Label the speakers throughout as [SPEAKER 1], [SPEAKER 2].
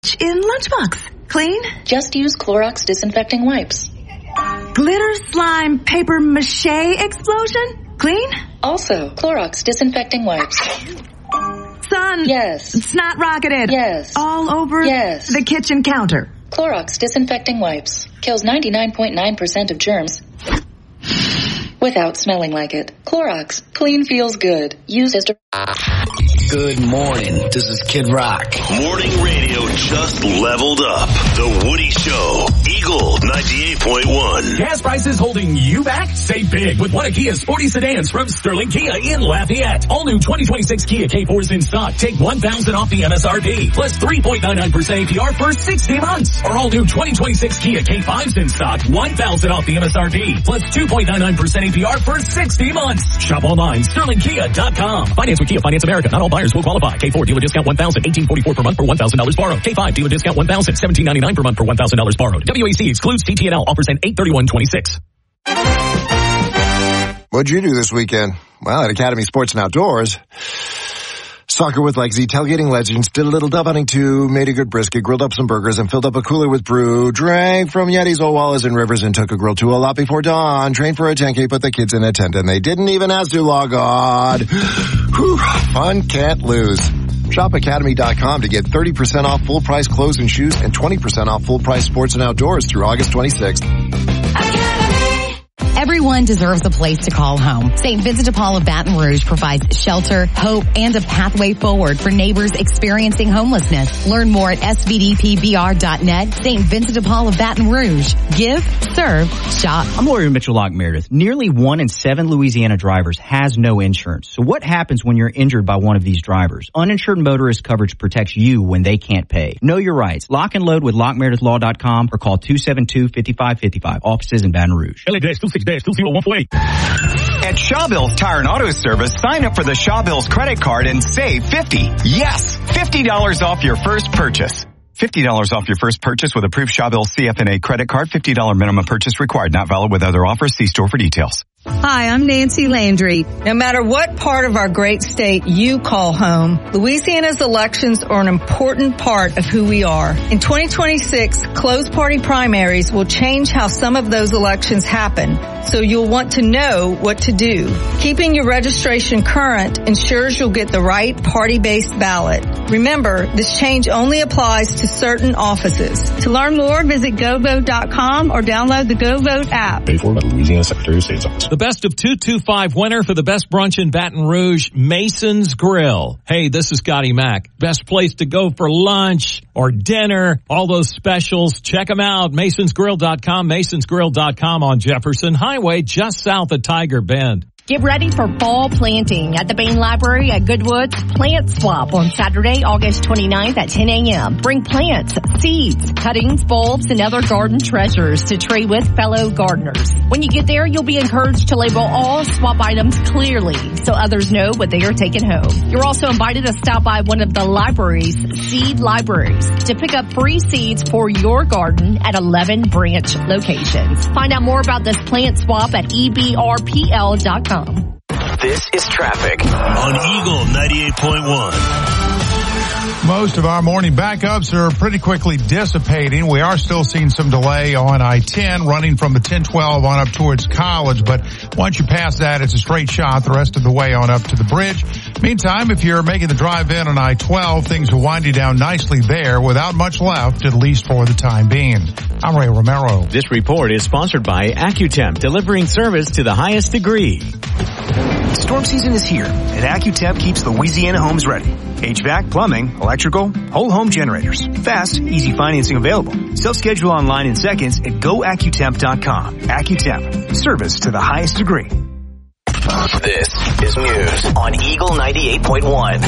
[SPEAKER 1] Which in Lunchbox? Clean?
[SPEAKER 2] Just use Clorox disinfecting wipes.
[SPEAKER 1] Glitter slime paper mache explosion? Clean?
[SPEAKER 2] Also, Clorox disinfecting wipes.
[SPEAKER 1] Son.
[SPEAKER 2] Yes.
[SPEAKER 1] Snot rocketed.
[SPEAKER 2] Yes.
[SPEAKER 1] All over
[SPEAKER 2] yes.
[SPEAKER 1] the kitchen counter.
[SPEAKER 2] Clorox disinfecting wipes. Kills 99.9% of germs without smelling like it. Clorox. Clean feels good. Use as
[SPEAKER 3] Good morning. This is Kid Rock.
[SPEAKER 4] Morning radio just leveled up. The Woody Show. Eagle 98.1.
[SPEAKER 5] Gas prices holding you back? Save big with one of Kia's sporty sedans from Sterling Kia in Lafayette. All new 2026 Kia K4s in stock. Take $1,000 off the MSRP. Plus 3.99% APR for 60 months. Or all new 2026 Kia K5s in stock. $1,000 off the MSRP. Plus 2.99% APR for 60 months. Shop online. SterlingKia.com. Finance with Kia Finance America. Not all buyers will qualify. K4 dealer discount $1,000, $1,844 per month for $1,000 borrowed. K5 dealer discount $1,000, $1,799 per month for $1,000 borrowed. WAC excludes TTNL. Offers end 8/31/26.
[SPEAKER 6] What'd you do this weekend? Well, at Academy Sports and Outdoors, soccer with Legacy, tailgating legends, did a little dove hunting too, made a good brisket, grilled up some burgers, and filled up a cooler with brew, drank from Yeti's, old Wallas, and Rivers, and took a grill to a lot before dawn, trained for a 10K, put the kids in a tent, and they didn't even ask to log on. Whew, fun can't lose. Shop Academy.com to get 30% off full-price clothes and shoes and 20% off full-price sports and outdoors through August 26th.
[SPEAKER 7] Everyone deserves a place to call home. St. Vincent de Paul of Baton Rouge provides shelter, hope, and a pathway forward for neighbors experiencing homelessness. Learn more at svdpbr.net. St. Vincent de Paul of Baton Rouge. Give, serve, shop.
[SPEAKER 8] I'm lawyer Mitchell Locke Meredith. Nearly 1 in 7 Louisiana drivers has no insurance. So what happens when you're injured by one of these drivers? Uninsured motorist coverage protects you when they can't pay. Know your rights. Lock and load with LockMeredithLaw.com or call 272-5555. Offices in Baton Rouge.
[SPEAKER 9] At Shawbills Tire and Auto Service, sign up for the Shawbills credit card and save $50. Yes, $50 off your first purchase. $50 off your first purchase with approved Shawbills CFNA credit card. $50 minimum purchase required. Not valid with other offers. See store for details.
[SPEAKER 10] Hi, I'm Nancy Landry. No matter what part of our great state you call home, Louisiana's elections are an important part of who we are. In 2026, closed party primaries will change how some of those elections happen, so you'll want to know what to do. Keeping your registration current ensures you'll get the right party-based ballot. Remember, this change only applies to certain offices. To learn more, visit GoVote.com or download the GoVote app.
[SPEAKER 11] Paid for by the Louisiana Secretary of State's Office.
[SPEAKER 12] The best of 225 winner for the best brunch in Baton Rouge, Mason's Grill. Hey, this is Scotty Mack. Best place to go for lunch or dinner. All those specials. Check them out. MasonsGrill.com. MasonsGrill.com on Jefferson Highway, just south of Tiger Bend.
[SPEAKER 13] Get ready for fall planting at the Bain Library at Goodwood's Plant Swap on Saturday, August 29th at 10 a.m. Bring plants, seeds, cuttings, bulbs, and other garden treasures to trade with fellow gardeners. When you get there, you'll be encouraged to label all swap items clearly so others know what they are taking home. You're also invited to stop by one of the library's seed libraries to pick up free seeds for your garden at 11 branch locations. Find out more about this plant swap at ebrpl.com.
[SPEAKER 4] This is traffic on Eagle 98.1.
[SPEAKER 14] Most of our morning backups are pretty quickly dissipating. We are still seeing some delay on I-10 running from the 1012 on up towards College, but once you pass that, it's a straight shot the rest of the way on up to the bridge. Meantime, if you're making the drive in on I-12, things are winding down nicely there without much left, at least for the time being. I'm Ray Romero.
[SPEAKER 15] This report is sponsored by AccuTemp, delivering service to the highest degree.
[SPEAKER 16] Storm season is here, and AccuTemp keeps Louisiana homes ready. HVAC, plumbing, electrical, whole home generators. Fast, easy financing available. Self-schedule online in seconds at GoAccuTemp.com. AccuTemp, service to the highest degree.
[SPEAKER 4] This is news on Eagle 98.1.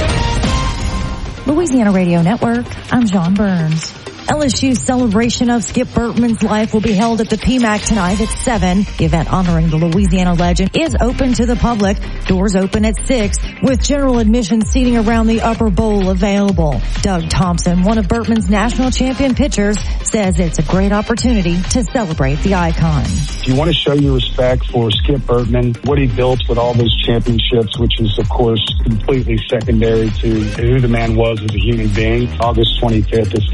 [SPEAKER 17] Louisiana Radio Network, I'm John Burns. LSU's celebration of Skip Bertman's life will be held at the PMAC tonight at 7. The event honoring the Louisiana legend is open to the public. Doors open at 6 with general admission seating around the upper bowl available. Doug Thompson, one of Bertman's national champion pitchers, says it's a great opportunity to celebrate the icon.
[SPEAKER 18] If you want to show your respect for Skip Bertman, what he built with all those championships, which is, of course, completely secondary to who the man was as a human being, August 25th is